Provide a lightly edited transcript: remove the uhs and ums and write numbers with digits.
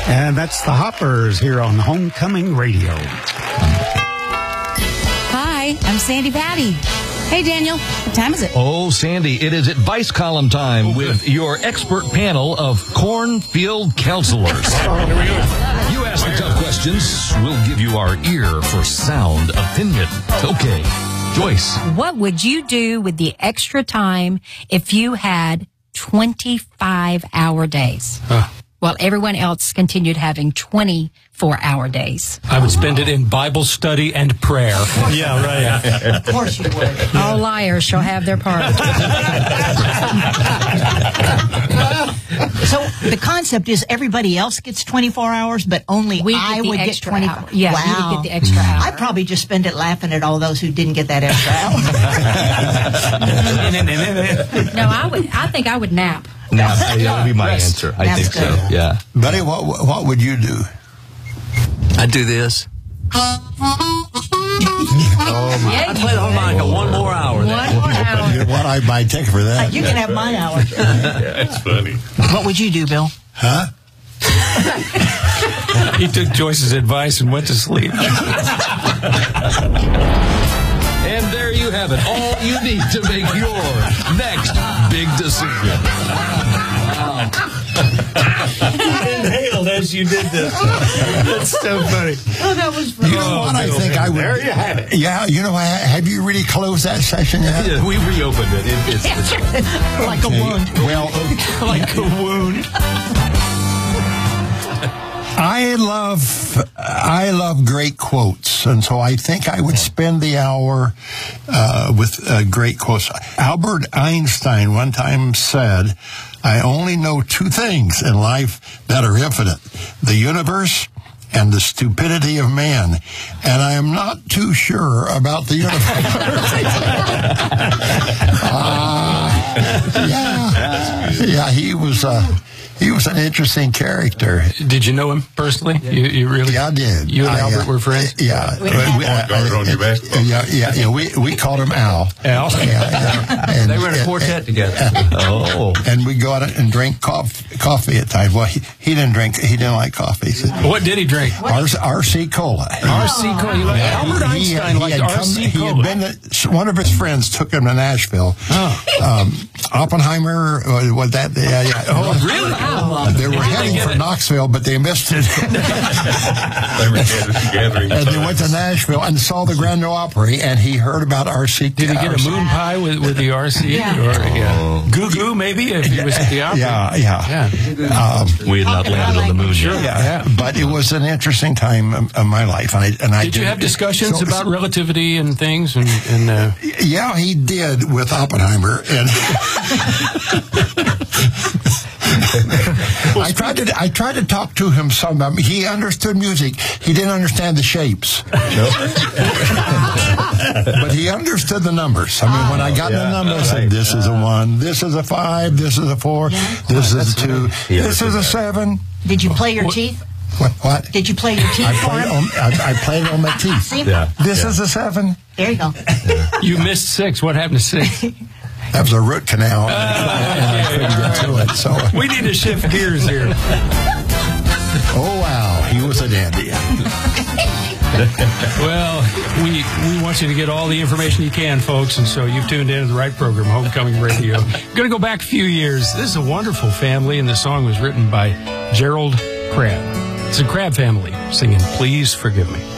And that's the Hoppers here on Homecoming Radio. Hi, I'm Sandy Patty. Hey, Daniel, what time is it? Oh, Sandy, it is advice column time with your expert panel of cornfield counselors. You ask the tough questions, we'll give you our ear for sound opinion. Okay, Joyce. What would you do with the extra time if you had 25-hour days? While everyone else continued having 24-hour days. I would spend it in Bible study and prayer. Yeah, right. Of course you would. All liars shall have their part. So the concept is everybody else gets 24 hours, but only I would get 24 hours. Yeah, wow. you would get the extra hour. I'd probably just spend it laughing at all those who didn't get that extra hour. No, I think I would nap. Now, that would be my answer. I think so. Yeah. Buddy, what would you do? I'd do this. Yeah, I'd play the harmonica one more hour. One more hour. You know what? I'd buy a ticket for that. You can have my hour. That's funny. What would you do, Bill? Huh? He took Joyce's advice and went to sleep. And there you have it. All you need to make your next big decision. You inhaled as you did this. That's so funny. Oh, that was funny. You know what I think I would... There you have it. Yeah, you know, have you really closed that session yet? Yeah, we reopened it. It's Like a wound. Well, Like a wound. I love great quotes, and so I think I would spend the hour with great quotes. Albert Einstein one time said, "I only know two things in life that are infinite: the universe and the stupidity of man." And I am not too sure about the universe. Yeah, he was an interesting character. Did you know him personally? You really? Yeah, I did. You and Albert were friends? Yeah. On your basketball. Yeah. We called him Al. Al? Yeah. And, They were in a quartet together. And we go out and drink coffee at times. Well, he didn't drink. He didn't like coffee. So What did he drink? RC Cola. RC Cola. You like Albert Einstein liked RC Cola. One of his friends took him to Nashville. Oppenheimer was that? Yeah. Oh, really? They were heading for Knoxville, but they missed it. They were gathering. And they went to Nashville and saw the Grand Ole Opry, and he heard about RC. Did he get a moon pie with the RC? Yeah. Or Goo Goo, maybe, if he was at the opera? Yeah. we had not landed on the moon yet. Yeah. But it was an interesting time of my life, and I Did you have discussions about relativity and things? Yeah, he did with Oppenheimer, and I tried to talk to him some. He understood music. He didn't understand the shapes. But he understood the numbers. I mean, when I got the numbers, I said, this is a 1, this is a 5, this is a 4, this is a 2, this is a 7. Did you play your teeth? What? Did you play your teeth for him? I played on my teeth. See? This is a 7. There you go. You missed 6. What happened to 6? That was a root canal, and I couldn't get to it. So We need to shift gears here. oh wow, he was a dandy. Well, we want you to get all the information you can, folks, and so you've tuned into the right program, Homecoming Radio. Going to go back a few years. This is a wonderful family, and the song was written by Gerald Crabb. It's a Crabb family singing Please Forgive Me.